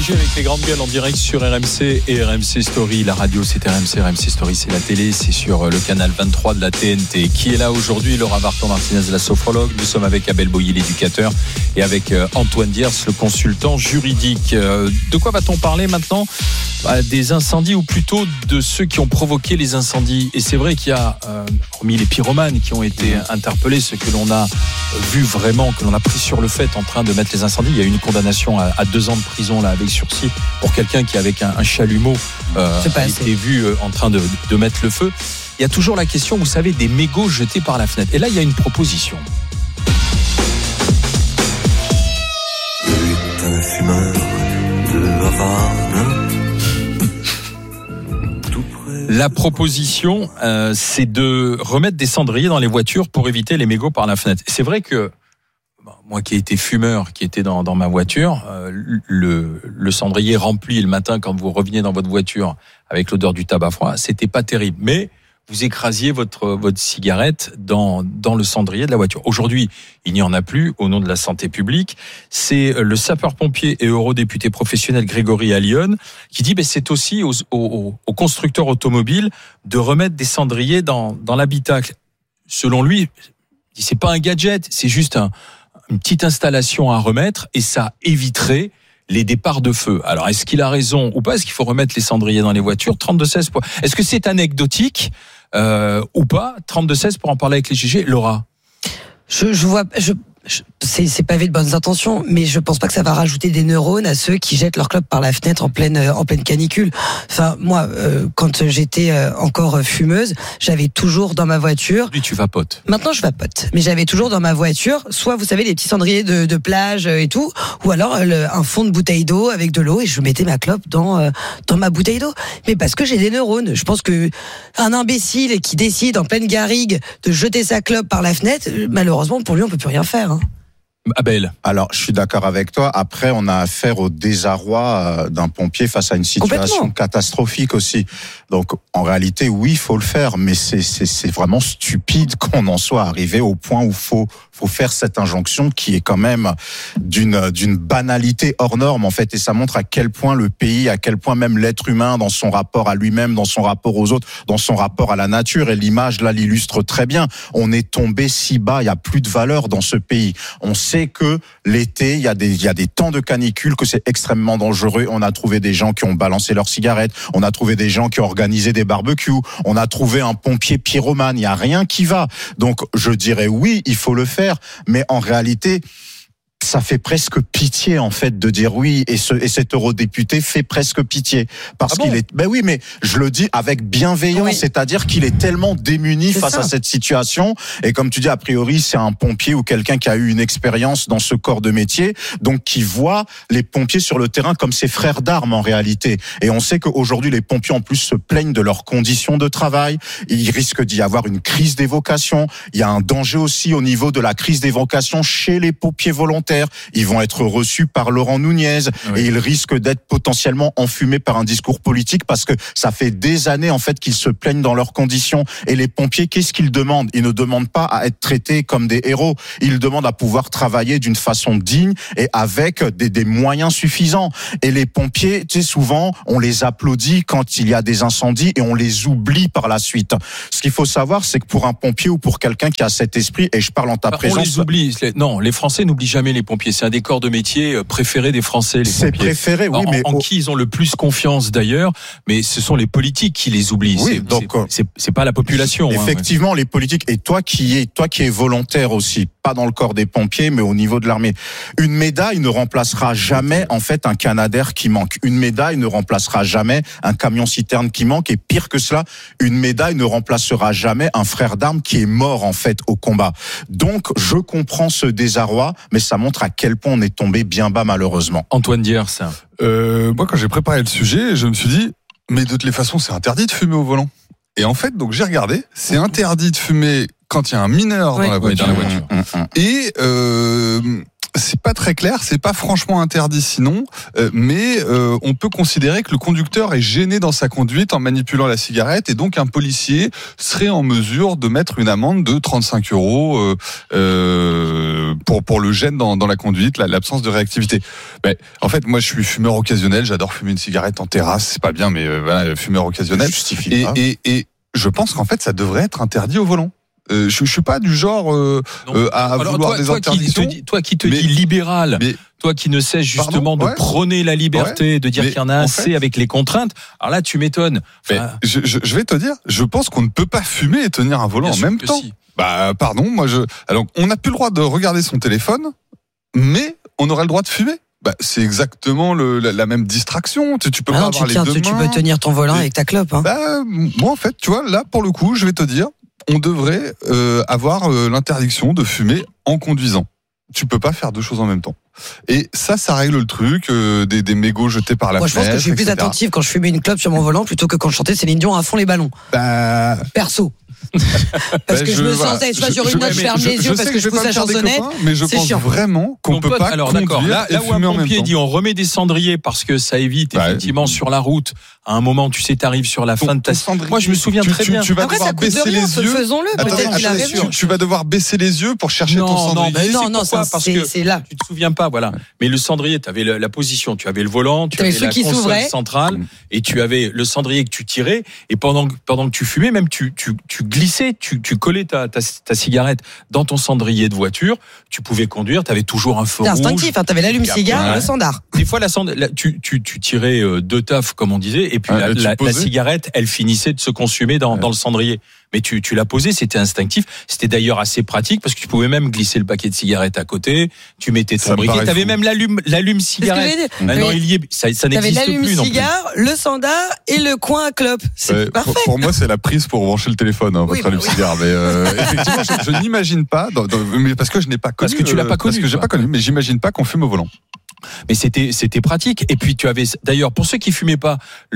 Avec les grandes gueules en direct sur RMC et RMC Story. La radio c'est RMC, RMC Story c'est la télé, c'est sur le canal 23 de la TNT. Qui est là aujourd'hui? Laura Vartan-Martinez, la sophrologue. Nous sommes avec Abel Boyer, l'éducateur, et avec Antoine Diers, le consultant juridique. De quoi va-t-on parler maintenant? Des incendies, ou plutôt de ceux qui ont provoqué les incendies. Et c'est vrai qu'il y a, hormis les pyromanes qui ont été interpellés, ceux que l'on a vu vraiment, que l'on a pris sur le fait en train de mettre les incendies. Il y a eu une condamnation à 2 ans de prison là avec sursis pour quelqu'un qui avec un chalumeau a été vu en train de mettre le feu. Il y a toujours la question, vous savez, des mégots jetés par la fenêtre. Et là, il y a une proposition. Un fumeur de Havane. La proposition, c'est de remettre des cendriers dans les voitures pour éviter les mégots par la fenêtre. C'est vrai que moi qui ai été fumeur, qui était dans ma voiture, le cendrier rempli le matin quand vous reveniez dans votre voiture avec l'odeur du tabac froid, c'était pas terrible. Mais vous écrasiez votre cigarette dans le cendrier de la voiture. Aujourd'hui, il n'y en a plus au nom de la santé publique. C'est le sapeur-pompier et eurodéputé professionnel Grégory Allione qui dit c'est aussi aux constructeurs automobiles de remettre des cendriers dans l'habitacle. Selon lui, c'est pas un gadget, c'est juste une petite installation à remettre et ça éviterait les départs de feu. Alors, est-ce qu'il a raison ou pas? Est-ce qu'il faut remettre les cendriers dans les voitures? 32-16. Est-ce que c'est anecdotique ou pas? 32-16 pour en parler avec les GG. Laura. Je vois. C'est pavé de bonnes intentions, mais je pense pas que ça va rajouter des neurones à ceux qui jettent leur clope par la fenêtre en pleine canicule. Enfin, moi, quand j'étais encore fumeuse, j'avais toujours dans ma voiture. Lui, tu vapotes. Maintenant, je vapote, mais j'avais toujours dans ma voiture, soit vous savez les petits cendriers de plage et tout, ou alors un fond de bouteille d'eau avec de l'eau et je mettais ma clope dans ma bouteille d'eau. Mais parce que j'ai des neurones. Je pense que un imbécile qui décide en pleine garrigue de jeter sa clope par la fenêtre, malheureusement pour lui, on peut plus rien faire. Abel. Alors, je suis d'accord avec toi. Après, on a affaire au désarroi d'un pompier face à une situation catastrophique aussi. Donc, en réalité, oui, il faut le faire, mais c'est vraiment stupide qu'on en soit arrivé au point où faut faire cette injonction qui est quand même d'une banalité hors norme, en fait. Et ça montre à quel point le pays, à quel point même l'être humain, dans son rapport à lui-même, dans son rapport aux autres, dans son rapport à la nature. Et l'image, là, l'illustre très bien. On est tombé si bas, il y a plus de valeur dans ce pays. On sait que l'été, il y a des temps de canicule, que c'est extrêmement dangereux. On a trouvé des gens qui ont balancé leurs cigarettes. On a trouvé des gens qui ont organisé des barbecues. On a trouvé un pompier pyromane. Il y a rien qui va. Donc, je dirais oui, il faut le faire. Mais en réalité, ça fait presque pitié en fait de dire oui, et cet eurodéputé fait presque pitié parce qu'il est. Ben oui, mais je le dis avec bienveillance, oui. C'est-à-dire qu'il est tellement démuni face à cette situation. Et comme tu dis, a priori, c'est un pompier ou quelqu'un qui a eu une expérience dans ce corps de métier, donc qui voit les pompiers sur le terrain comme ses frères d'armes en réalité. Et on sait qu'aujourd'hui, les pompiers en plus se plaignent de leurs conditions de travail. Il risque d'y avoir une crise des vocations. Il y a un danger aussi au niveau de la crise des vocations chez les pompiers volontaires. Ils vont être reçus par Laurent Nunez et ils risquent d'être potentiellement enfumés par un discours politique parce que ça fait des années en fait qu'ils se plaignent dans leurs conditions. Et les pompiers, qu'est-ce qu'ils demandent? Ils ne demandent pas à être traités comme des héros. Ils demandent à pouvoir travailler d'une façon digne et avec des moyens suffisants. Et les pompiers, tu sais, souvent, on les applaudit quand il y a des incendies et on les oublie par la suite. Ce qu'il faut savoir, c'est que pour un pompier ou pour quelqu'un qui a cet esprit, et je parle en ta présence... On les oublie. Non, les Français n'oublient jamais les pompiers. C'est un des corps de métier préférés des Français, les pompiers. C'est préféré, oui, mais en qui ils ont le plus confiance d'ailleurs, mais ce sont les politiques qui les oublient. Oui, c'est pas la population. Effectivement, les politiques. Et toi qui es volontaire aussi, pas dans le corps des pompiers, mais au niveau de l'armée. Une médaille ne remplacera jamais en fait un Canadair qui manque. Une médaille ne remplacera jamais un camion-citerne qui manque. Et pire que cela, une médaille ne remplacera jamais un frère d'armes qui est mort en fait au combat. Donc, je comprends ce désarroi, mais ça montre à quel point on est tombé bien bas malheureusement. Antoine Diers. Moi, quand j'ai préparé le sujet, je me suis dit, mais de toutes les façons, c'est interdit de fumer au volant. Et en fait, donc j'ai regardé, c'est interdit de fumer quand il y a un mineur dans la voiture. Et c'est pas très clair, c'est pas franchement interdit sinon, mais on peut considérer que le conducteur est gêné dans sa conduite en manipulant la cigarette et donc un policier serait en mesure de mettre une amende de 35 € pour le gêne dans la conduite, l'absence de réactivité. Mais en fait, moi je suis fumeur occasionnel, j'adore fumer une cigarette en terrasse, c'est pas bien, mais voilà, fumeur occasionnel. Et je pense qu'en fait ça devrait être interdit au volant. Je suis pas du genre à vouloir des interdictions. Toi qui te dis libéral, toi qui ne cesse justement de prôner la liberté, de dire qu'il y en a assez avec les contraintes. Alors là, tu m'étonnes. Enfin, je vais te dire, je pense qu'on ne peut pas fumer et tenir un volant en même temps. Si. Bah pardon, alors on n'a plus le droit de regarder son téléphone, mais on aurait le droit de fumer. Bah, c'est exactement la même distraction. Tu peux pas avoir les deux mains. Tu peux tenir ton volant avec ta clope. Hein. Bah, moi en fait, tu vois, là pour le coup, je vais te dire. On devrait avoir l'interdiction de fumer en conduisant. Tu peux pas faire deux choses en même temps. Et ça règle le truc des mégots jetés par la fenêtre. Moi, je pense que je suis plus attentive quand je fumais une clope sur mon volant plutôt que quand je chantais Céline Dion à fond les ballons. Perso. Parce que je me sentais sur une note, je ferme les yeux parce que je pousse la chansonnette. Mais je pense vraiment qu'on peut pas conduire. Là où un pompier dit on remet des cendriers parce que ça évite effectivement sur la route. À un moment, tu sais, t'arrives sur la fin de ta. Moi, je me souviens très bien. Tu vas devoir baisser les yeux. Faisons-le. Peut-être qu'il a raison. Tu vas devoir baisser les yeux pour chercher ton cendrier. Non, parce que c'est là. Tu te souviens pas, voilà. Mais le cendrier, tu avais la position, tu avais le volant, tu avais la console centrale, et tu avais le cendrier que tu tirais. Et pendant que tu fumais, même tu glissais, tu collais ta cigarette dans ton cendrier de voiture. Tu pouvais conduire. Tu avais toujours un feu rouge. C'était instinctif. Tu avais l'allume-cigare, le sandar. Des fois, tu tirais deux tafs, comme on disait. Et puis la cigarette, elle finissait de se consumer dans le cendrier. Mais tu l'as posé, c'était instinctif. C'était d'ailleurs assez pratique parce que tu pouvais même glisser le paquet de cigarettes à côté. Tu mettais ton briquet. T'avais même l'allume-cigarette. Maintenant, ça n'existe plus non plus. T'avais l'allume-cigare, le sandar et le coin à clope. C'est parfait. Pour moi, c'est la prise pour brancher le téléphone, votre allume-cigare. Mais effectivement, je n'imagine pas, mais parce que je n'ai pas connu. Parce que tu l'as pas connu. Parce que j'ai pas connu, mais j'imagine pas qu'on fume au volant. Mais c'était pratique. Et puis tu avais d'ailleurs, pour ceux qui fumaient pas,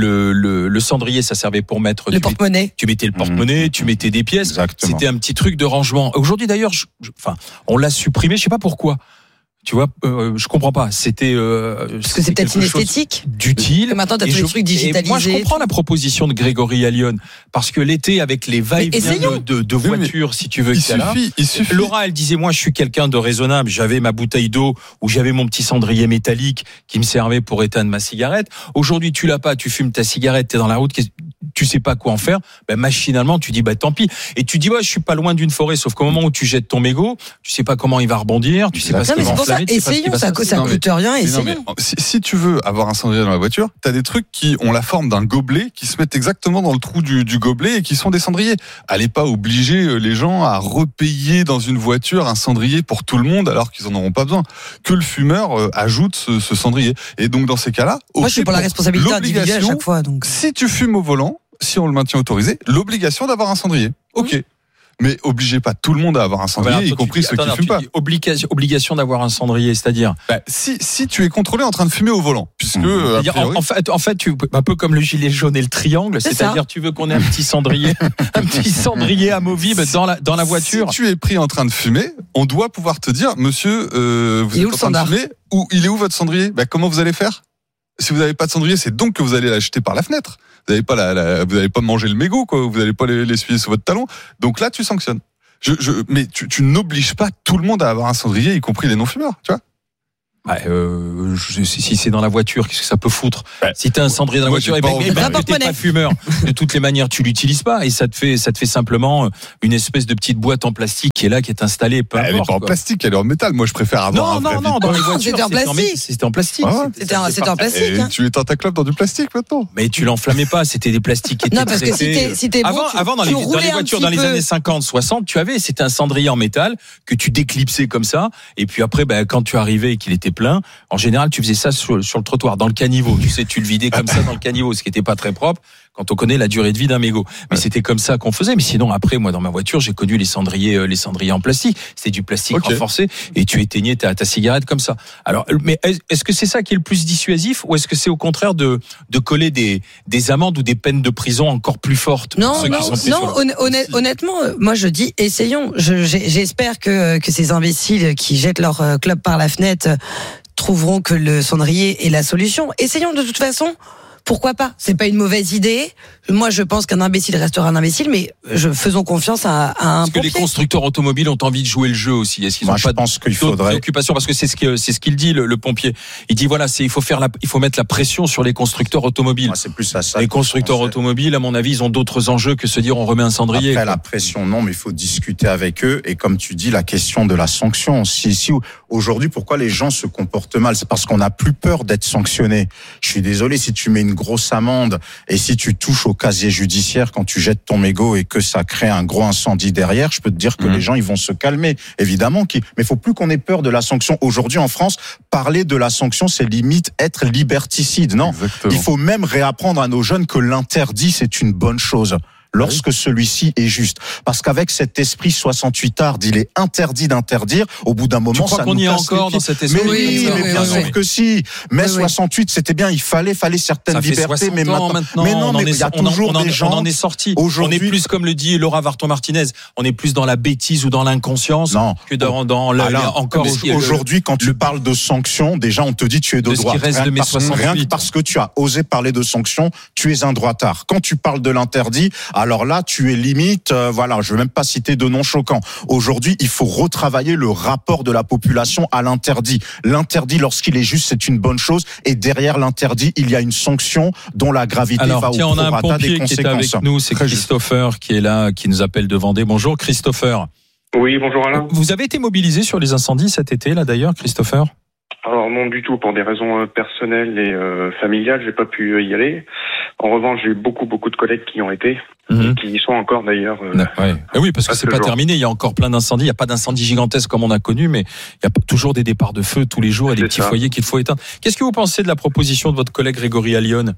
le cendrier, ça servait pour mettre le porte-monnaie. Tu mettais le porte-monnaie, tu mettais des pièces. Exactement. C'était un petit truc de rangement. Aujourd'hui d'ailleurs, on l'a supprimé. Je sais pas pourquoi. Tu vois, je comprends pas. C'était parce que c'est peut-être une esthétique d'utile. Maintenant, t'as tous les trucs digitalisés. Moi, je comprends la proposition de Grégory Allione parce que l'été, avec les va-et-vient de voitures, si tu veux, il suffit. Laura, elle disait, moi, je suis quelqu'un de raisonnable. J'avais ma bouteille d'eau ou j'avais mon petit cendrier métallique qui me servait pour éteindre ma cigarette. Aujourd'hui, tu l'as pas. Tu fumes ta cigarette, t'es dans la route. Tu sais pas quoi en faire. Ben, machinalement, tu dis, tant pis. Et tu dis, je suis pas loin d'une forêt. Sauf qu'au moment où tu jettes ton mégot, tu sais pas comment il va rebondir. Tu sais pas ce qu'il va enflammer. Essayons, ça coûte rien, essayons. Si tu veux avoir un cendrier dans la voiture, t'as des trucs qui ont la forme d'un gobelet, qui se mettent exactement dans le trou du gobelet et qui sont des cendriers. Allez pas obliger les gens à repayer dans une voiture un cendrier pour tout le monde alors qu'ils en auront pas besoin. Que le fumeur ajoute ce cendrier. Et donc dans ces cas-là, moi je suis pour la responsabilité individuelle à chaque fois. Donc. Si tu fumes au volant, si on le maintient autorisé, l'obligation d'avoir un cendrier. Ok. Mais obligez pas tout le monde à avoir un cendrier, y compris ceux qui fument pas. Obligation d'avoir un cendrier, c'est-à-dire si tu es contrôlé en train de fumer au volant, puisque en fait, tu un peu comme le gilet jaune et le triangle, c'est-à-dire tu veux qu'on ait un petit cendrier, amovible dans la voiture. Si tu es pris en train de fumer, on doit pouvoir te dire, monsieur, vous êtes en train de fumer, ou il est où votre cendrier ? Comment vous allez faire ? Si vous n'avez pas de cendrier, c'est donc que vous allez l'acheter par la fenêtre. Vous n'allez pas manger le mégot, quoi. Vous n'allez pas l'essuyer sous votre talon. Donc là, tu sanctionnes. Mais tu n'obliges pas tout le monde à avoir un cendrier, y compris les non-fumeurs, tu vois. Si c'est dans la voiture, qu'est-ce que ça peut foutre ? Si t'as un cendrier dans la voiture, t'es pas fumeur. De toutes les manières, tu l'utilises pas et ça te fait simplement une espèce de petite boîte en plastique qui est là, qui est installée. Elle est pas en plastique, elle est en métal. Moi, je préfère avoir Non, dans les voitures, c'était en plastique. C'était en plastique. C'était en plastique. Tu éteins ta clope dans du plastique maintenant. Mais tu l'enflammais pas, c'était des plastiques qui étaient parce que si t'es avant dans les voitures dans les années 50, 60, c'était un cendrier en métal que tu déclipsais comme ça et puis après quand tu arrivais et qu'il était plein, en général, tu faisais ça sur le trottoir, dans le caniveau. Tu sais, tu le vidais comme ça dans le caniveau, ce qui était pas très propre. quand on connaît la durée de vie d'un mégot. Mais c'était comme ça qu'on faisait. Mais sinon, après, moi, dans ma voiture, j'ai connu les cendriers en plastique. C'était du plastique renforcé et tu éteignais ta cigarette comme ça. Alors, mais est-ce que c'est ça qui est le plus dissuasif ou est-ce que c'est au contraire de coller des amendes ou des peines de prison encore plus fortes? Non, honnêtement, moi je dis essayons. J'espère que ces imbéciles qui jettent leur clope par la fenêtre trouveront que le cendrier est la solution. Essayons de toute façon. Pourquoi pas? C'est pas une mauvaise idée. Moi, je pense qu'un imbécile restera un imbécile, mais faisons confiance à un Est-ce que les constructeurs automobiles ont envie de jouer le jeu aussi? Est-ce qu'ils ont pas d'autres préoccupations? Parce que c'est ce qu'il dit, le pompier. Il dit voilà, il faut mettre la pression sur les constructeurs automobiles. C'est plus ça. Les constructeurs automobiles, à mon avis, ils ont d'autres enjeux que se dire on remet un cendrier. Après, la pression, non, mais il faut discuter avec eux. Et comme tu dis, la question de la sanction. Si aujourd'hui, pourquoi les gens se comportent mal? C'est parce qu'on n'a plus peur d'être sanctionné. Je suis désolé, si tu mets une grosse amende et si tu touches au casier judiciaire quand tu jettes ton mégot et que ça crée un gros incendie derrière, je peux te dire que les gens ils vont se calmer. Évidemment mais il faut plus qu'on ait peur de la sanction. Aujourd'hui en France, parler de la sanction, c'est limite être liberticide. Non, exactement. Il faut même réapprendre à nos jeunes que l'interdit c'est une bonne chose. Lorsque celui-ci est juste. Parce qu'avec cet esprit 68 ard, il est interdit d'interdire. Au bout d'un moment, ça nous casse les pieds. Tu crois qu'on y est encore dans cet esprit? Mais bien sûr que si. Mais 68, c'était bien. Il fallait certaines libertés. Mais maintenant, il y a toujours des gens. On en est sorti. On est plus, comme le dit Laura Varton-Martinez, on est plus dans la bêtise ou dans l'inconscience que dans encore. Aujourd'hui, quand tu parles de sanctions, déjà, on te dit tu es de droite. Rien que parce que tu as osé parler de sanctions, tu es un droitard. Quand tu parles de l'interdit, alors là, tu es limite, je veux même pas citer de noms choquants. Aujourd'hui, il faut retravailler le rapport de la population à l'interdit. L'interdit, lorsqu'il est juste, c'est une bonne chose. Et derrière l'interdit, il y a une sanction dont la gravité va au prorata des conséquences. On a un pompier qui est avec nous, c'est Christopher qui est là, qui nous appelle de Vendée. Bonjour Christopher. Oui, bonjour Alain. Vous avez été mobilisé sur les incendies cet été, là d'ailleurs, Christopher? Alors non du tout, pour des raisons personnelles et familiales, j'ai pas pu y aller. En revanche, j'ai eu beaucoup de collègues qui y ont été, qui y sont encore d'ailleurs. Oui, parce que c'est pas terminé, il y a encore plein d'incendies, il n'y a pas d'incendies gigantesques comme on a connu, mais il y a toujours des départs de feu tous les jours et des petits foyers qu'il faut éteindre. Qu'est-ce que vous pensez de la proposition de votre collègue Grégory Allione?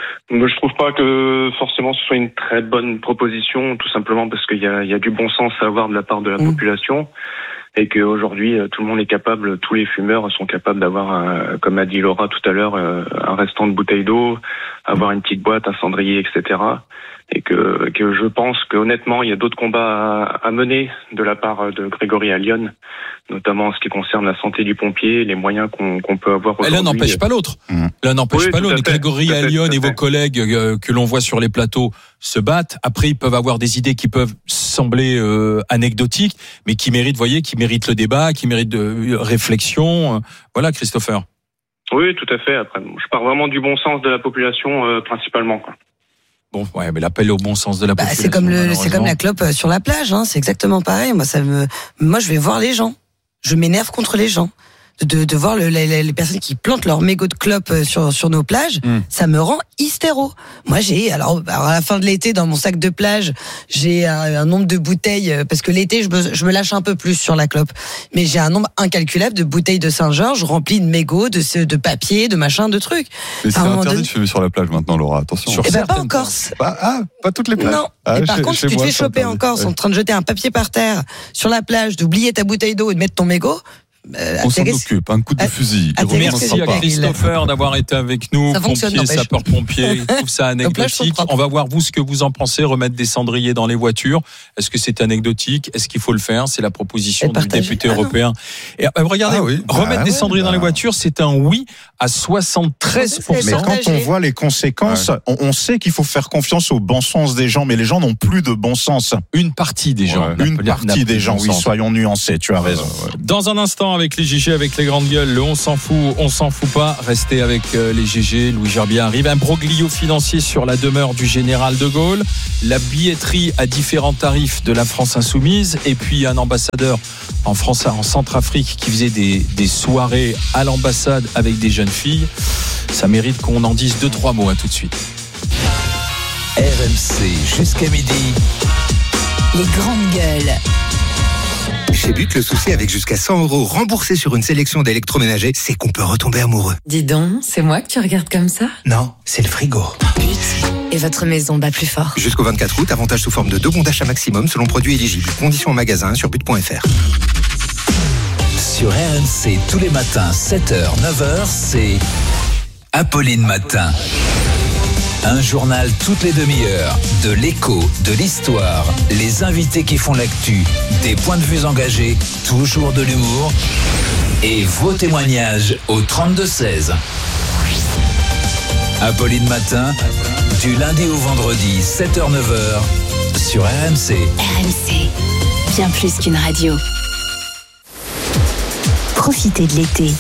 Je trouve pas que forcément ce soit une très bonne proposition, tout simplement parce qu'il y a du bon sens à avoir de la part de la population. Et qu'aujourd'hui, tout le monde est capable, tous les fumeurs sont capables d'avoir, comme a dit Laura tout à l'heure, un restant de bouteille d'eau, avoir une petite boîte, un cendrier, etc. Et que je pense qu'honnêtement, il y a d'autres combats à mener de la part de Grégory Allione, notamment en ce qui concerne la santé du pompier, les moyens qu'on peut avoir aujourd'hui. L'un n'empêche pas l'autre. L'un n'empêche pas l'autre. Grégory Allione et vos collègues que l'on voit sur les plateaux se battent. Après, ils peuvent avoir des idées qui peuvent sembler anecdotiques, mais qui méritent le débat, qui méritent de réflexion. Voilà, Christopher. Oui, tout à fait. Après, je pars vraiment du bon sens de la population principalement, quoi. Bon, mais l'appel au bon sens de la population. C'est comme la clope sur la plage, hein. C'est exactement pareil. Moi, je vais voir les gens. Je m'énerve contre les gens. De voir les personnes qui plantent leurs mégots de clope sur nos plages, ça me rend hystéro. Moi, alors à la fin de l'été, dans mon sac de plage, j'ai un nombre de bouteilles, parce que l'été, je me lâche un peu plus sur la clope. Mais j'ai un nombre incalculable de bouteilles de Saint-Georges remplies de mégots, de papier, de machin, de trucs. Mais c'est interdit de fumer sur la plage maintenant, Laura, attention. Pas en Corse. Pas toutes les plages. Non. Et par contre, si tu te fais choper en Corse en train de jeter un papier par terre sur la plage, d'oublier ta bouteille d'eau et de mettre ton mégot, on s'en occupe, un coup de fusil. Merci à Christopher d'avoir été avec nous, pompier, sapeur-pompier, tout ça anecdotique. On va voir vous ce que vous en pensez, remettre des cendriers dans les voitures. Est-ce que c'est anecdotique? Est-ce qu'il faut le faire? C'est la proposition du député européen. Et regardez, remettre des cendriers dans les voitures, c'est un oui à 73%. Mais quand on voit les conséquences, on sait qu'il faut faire confiance au bon sens des gens, mais les gens n'ont plus de bon sens. Une partie des gens. Une partie des gens, oui, soyons nuancés, tu as raison. Dans un instant, avec les GG, avec les grandes gueules, le on s'en fout pas. Restez avec les GG. Louis Gerbier arrive. Un broglio financier sur la demeure du général de Gaulle. La billetterie à différents tarifs de la France insoumise. Et puis un ambassadeur en Centrafrique qui faisait des soirées à l'ambassade avec des jeunes filles. Ça mérite qu'on en dise 2-3 mots. Tout de suite. RMC jusqu'à midi. Les grandes gueules. Chez But, le souci avec jusqu'à 100 € remboursés sur une sélection d'électroménagers, c'est qu'on peut retomber amoureux. Dis donc, c'est moi que tu regardes comme ça ? Non, c'est le frigo. But, et votre maison bat plus fort. Jusqu'au 24 août, avantage sous forme de 2 bons d'achat maximum selon produit éligible. Conditions en magasin sur but.fr. Sur RMC, tous les matins, 7h, 9h, c'est Apolline Matin. Un journal toutes les demi-heures, de l'écho, de l'histoire, les invités qui font l'actu, des points de vue engagés, toujours de l'humour et vos témoignages au 32-16. Apolline Matin, du lundi au vendredi, 7h-9h, sur RMC. RMC, bien plus qu'une radio. Profitez de l'été